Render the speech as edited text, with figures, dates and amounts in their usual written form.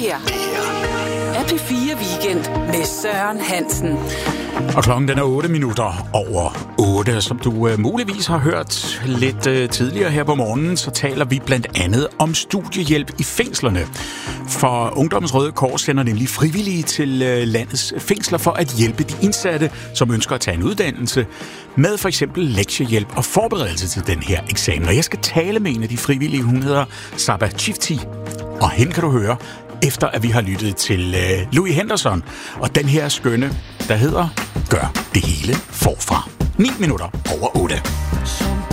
her er P4 Weekend med Søren Hansen. Og klokken den er 8 minutter over 8. Som du muligvis har hørt lidt tidligere her på morgenen, så taler vi blandt andet om studiehjælp i fængslerne. For Ungdommens Røde Kors sender nemlig frivillige til landets fængsler for at hjælpe de indsatte, som ønsker at tage en uddannelse, med for eksempel lektiehjælp og forberedelse til den her eksamen. Og jeg skal tale med en af de frivillige, hun hedder Saba Chifti, og hende kan du høre, efter at vi har lyttet til Louis Henderson og den her skønne, der hedder Gør det hele forfra. 9 minutter over 8.